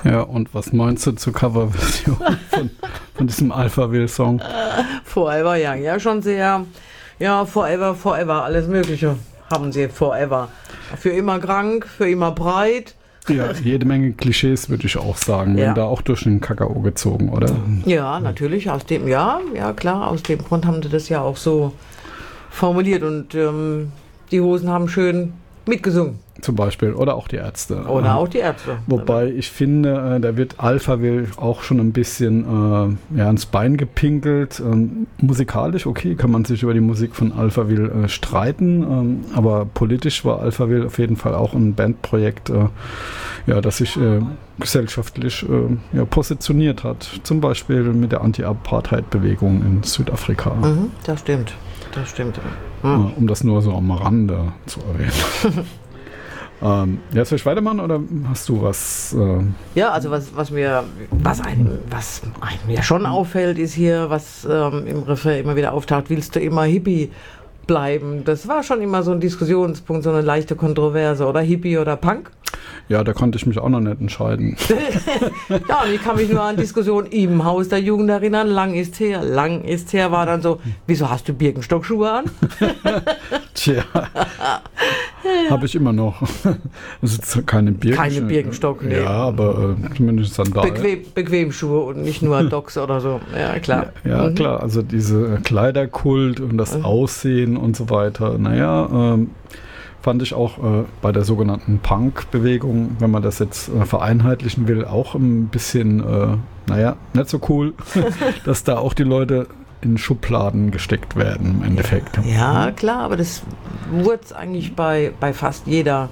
Ja, und was meinst du zur Coverversion von diesem Alphaville-Song? Forever Young, ja, schon sehr, ja, Forever, alles Mögliche haben sie, Forever. Für immer krank, für immer breit. Ja, jede Menge Klischees, würde ich auch sagen. Ja. Werden da auch durch den Kakao gezogen, oder? Ja, natürlich, ja, klar, aus dem Grund haben sie das ja auch so formuliert und die Hosen haben schön mitgesungen. Zum Beispiel. Oder auch die Ärzte. Oder auch die Ärzte. Wobei ich finde, da wird Alphaville auch schon ein bisschen ans Bein gepinkelt. Musikalisch, okay, kann man sich über die Musik von Alphaville streiten. Aber politisch war Alphaville auf jeden Fall auch ein Bandprojekt, das sich gesellschaftlich positioniert hat. Zum Beispiel mit der Anti-Apartheid-Bewegung in Südafrika. Mhm, das stimmt. Mhm. Um das nur so am Rande zu erwähnen. Soll ich weitermachen oder hast du was? Ja, also was einem ja schon auffällt, ist hier, was im Refrain immer wieder auftaucht, willst du immer Hippie bleiben? Das war schon immer so ein Diskussionspunkt, so eine leichte Kontroverse, oder Hippie oder Punk? Ja, da konnte ich mich auch noch nicht entscheiden. Ja, und ich kann mich nur an Diskussionen im Haus der Jugend erinnern. Lang ist her, war dann so, wieso hast du Birkenstockschuhe an? Tja, habe ich immer noch. Das ist keine Birkenstock. Keine Birkenstock, nee. Ja, aber zumindest Sandalen. Bequem Schuhe und nicht nur Docks oder so. Ja, klar. Ja, klar, also diese Kleiderkult und das Aussehen und so weiter. Fand ich auch bei der sogenannten Punk-Bewegung, wenn man das jetzt vereinheitlichen will, auch ein bisschen, nicht so cool, dass da auch die Leute in Schubladen gesteckt werden im Endeffekt. Ja, klar, aber das wurde eigentlich bei fast jeder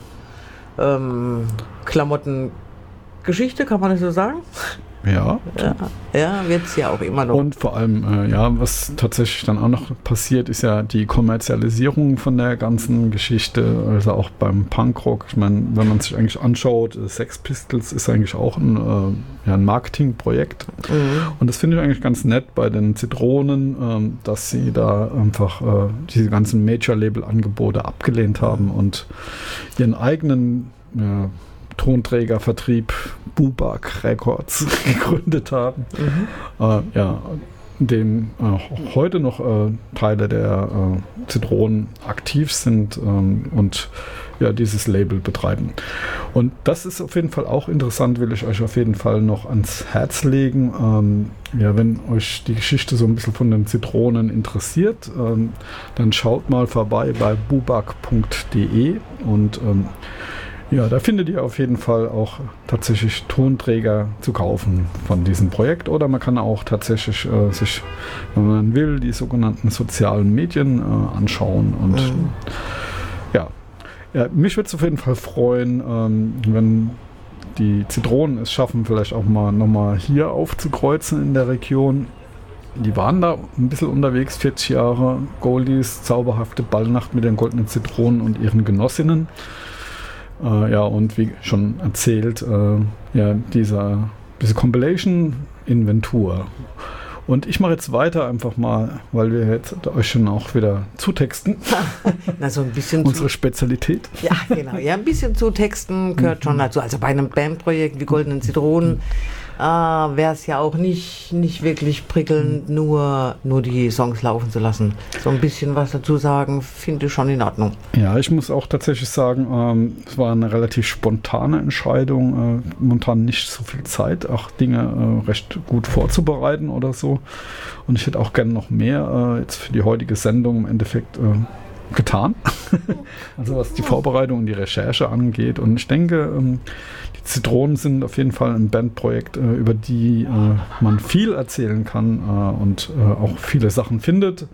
Klamottengeschichte, kann man das so sagen? Ja. Ja, wird es ja auch immer noch. Und vor allem, was tatsächlich dann auch noch passiert, ist ja die Kommerzialisierung von der ganzen Geschichte, also auch beim Punkrock. Ich meine, wenn man sich eigentlich anschaut, Sex Pistols ist eigentlich auch ein Marketingprojekt. Mhm. Und das finde ich eigentlich ganz nett bei den Zitronen, dass sie da einfach diese ganzen Major-Label-Angebote abgelehnt haben und ihren eigenen Tonträgervertrieb Bubak Records gegründet haben, in dem heute noch Teile der Zitronen aktiv sind und dieses Label betreiben. Und das ist auf jeden Fall auch interessant, will ich euch auf jeden Fall noch ans Herz legen. Wenn euch die Geschichte so ein bisschen von den Zitronen interessiert, dann schaut mal vorbei bei bubak.de und da findet ihr auf jeden Fall auch tatsächlich Tonträger zu kaufen von diesem Projekt. Oder man kann auch tatsächlich sich, wenn man will, die sogenannten sozialen Medien anschauen. Und mich würde es auf jeden Fall freuen, wenn die Zitronen es schaffen, vielleicht auch mal nochmal hier aufzukreuzen in der Region. Die waren da ein bisschen unterwegs, 40 Jahre. Goldies, zauberhafte Ballnacht mit den goldenen Zitronen und ihren Genossinnen. Und wie schon erzählt, diese Compilation Inventur. Und ich mache jetzt weiter einfach mal, weil wir jetzt euch schon auch wieder zutexten. Na, so ein bisschen unsere Spezialität. Ja, genau. Ja, ein bisschen zutexten gehört schon dazu. Also bei einem Bandprojekt wie Goldenen Zitronen wäre es ja auch nicht wirklich prickelnd, nur die Songs laufen zu lassen. So ein bisschen was dazu sagen, finde ich schon in Ordnung. Ja, ich muss auch tatsächlich sagen, es war eine relativ spontane Entscheidung. Momentan nicht so viel Zeit, auch Dinge recht gut vorzubereiten oder so. Und ich hätte auch gerne noch mehr jetzt für die heutige Sendung im Endeffekt getan. Also was die Vorbereitung und die Recherche angeht. Und ich denke, die Zitronen sind auf jeden Fall ein Bandprojekt, über die man viel erzählen kann und auch viele Sachen findet.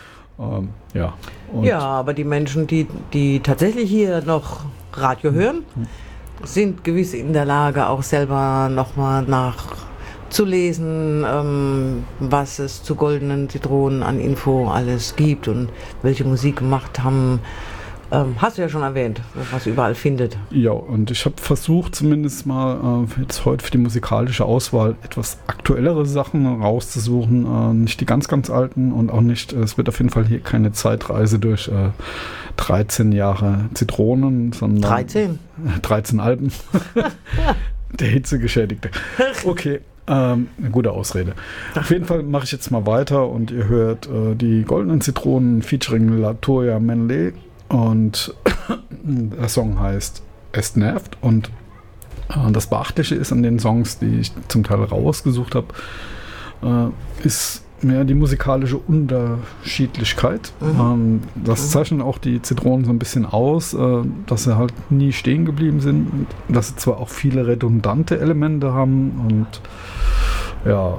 Aber die Menschen, die tatsächlich hier noch Radio hören, sind gewiss in der Lage, auch selber nochmal nachzulesen, was es zu Goldenen Zitronen an Info alles gibt und welche Musik gemacht haben. Hast du ja schon erwähnt, was überall findet. Ja, und ich habe versucht, zumindest mal jetzt heute für die musikalische Auswahl etwas aktuellere Sachen rauszusuchen. Nicht die ganz, ganz alten und auch nicht, es wird auf jeden Fall hier keine Zeitreise durch 13 Jahre Zitronen, sondern 13 Alben. Der Hitzegeschädigte. Okay, eine gute Ausrede. Auf jeden Fall mache ich jetzt mal weiter und ihr hört die Goldenen Zitronen featuring Latoya Menley und der Song heißt Es nervt und das Beachtliche ist an den Songs, die ich zum Teil rausgesucht habe, ist mehr die musikalische Unterschiedlichkeit. Das zeichnet auch die Zitronen so ein bisschen aus, dass sie halt nie stehen geblieben sind, dass sie zwar auch viele redundante Elemente haben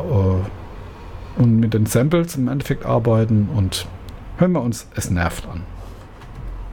und mit den Samples im Endeffekt arbeiten und hören wir uns Es nervt an.